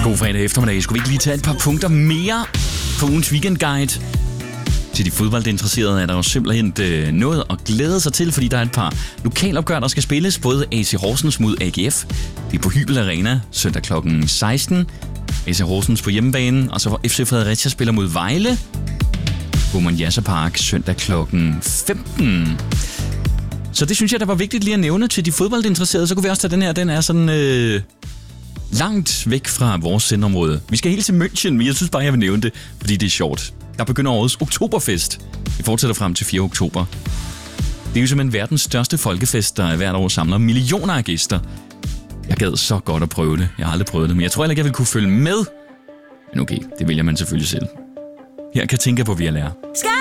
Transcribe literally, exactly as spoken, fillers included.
God fredag eftermiddag. Skulle vi ikke lige tage et par punkter mere på ugens weekendguide? Til de fodboldinteresserede er der jo simpelthen noget at glæde sig til, fordi der er et par lokalopgør, der skal spilles. Både A C Horsens mod A G F. Det er på Hybel Arena søndag klokken seksten. A C Horsens på hjemmebane, og så F C Fredericia spiller mod Vejle på Monjassa Park søndag klokken femten. Så det synes jeg, der var vigtigt lige at nævne til de fodboldinteresserede. Så kunne vi også tage den her, den er sådan øh, langt væk fra vores sendområde. Vi skal helt til München, men jeg synes bare, jeg vil nævne det, fordi det er sjovt. Der begynder årets Oktoberfest. Vi fortsætter frem til fjerde oktober. Det er jo simpelthen verdens største folkefest, der hvert år samler millioner af gæster. Jeg gad så godt at prøve det. Jeg har aldrig prøvet det, men jeg tror heller ikke, jeg vil kunne følge med. Men okay, det vælger man selvfølgelig selv. Her kan tænke på, hvad jeg lærer.